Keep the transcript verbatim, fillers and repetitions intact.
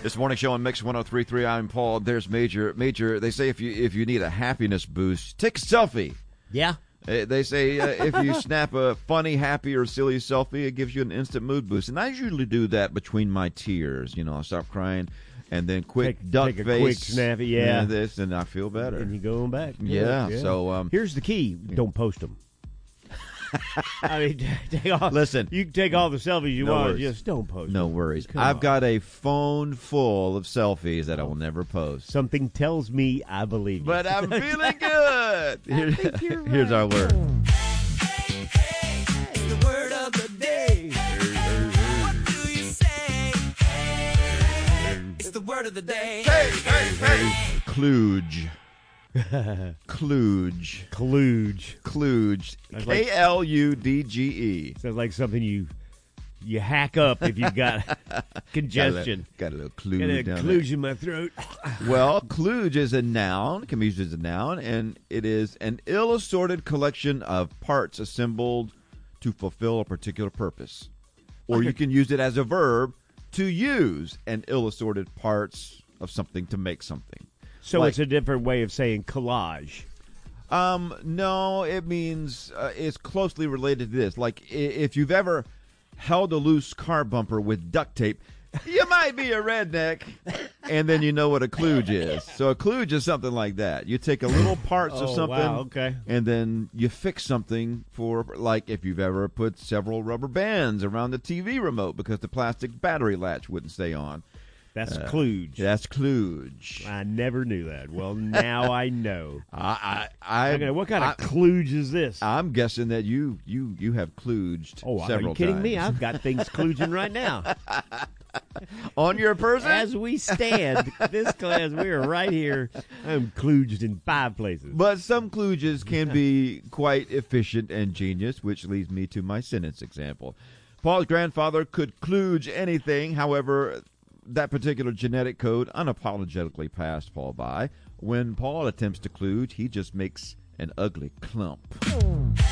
This morning show on Mix one oh three point three. I'm Paul. There's Major. Major, they say if you if you need a happiness boost, take a selfie. Yeah. Uh, They say uh, if you snap a funny, happy, or silly selfie, it gives you an instant mood boost. And I usually do that between my tears. You know, I stop crying, and then quick Take- duck take a face. quick snappy, yeah. and this, and I feel better. And you go on back. Yeah, so, um, here's the key: don't post them. I mean, take all, Listen. you can take all the selfies you No want, worries. just don't post No them. worries. Come I've on. got a phone full of selfies that I will never post. Something tells me I believe you. But I'm feeling good. Here- think you're Here's our word. The word of the day. What do you say? It's the word of the day. Kludge. Kludge. Kludge. Kludge. That's like- K L U D G E. Sounds like something you you hack up if you've got congestion. Got a little Got kludge a down kludge in my throat. there. Well, kludge is a noun, can be used as a noun, and it is an ill-assorted collection of parts assembled to fulfill a particular purpose. Or Like you a- can use it as a verb to use an ill-assorted parts of something to make something. So Like- it's a different way of saying collage. Um, no, it means uh, it's closely related to this. Like i- if you've ever held a loose car bumper with duct tape, you might be a redneck, and then you know what a kludge is. So a kludge is something like that. You take a little parts of Oh, something, wow, okay. and then you fix something for, like if you've ever put several rubber bands around the T V remote because the plastic battery latch wouldn't stay on. That's kludge. That's kludge. I never knew that. Well, now I know. I, I, I, Okay, what kind of I, kludge is this? I'm guessing that you you you have kludged oh, are several you kidding times. me? I've got things kludging right now. On your person? As we stand, this class, we are right here. I'm kludged in five places. But some kludges can be quite efficient and genius, which leads me to my sentence example. Paul's grandfather could kludge anything. However, that particular genetic code unapologetically passed Paul by. When Paul attempts to kludge, he just makes an ugly clump.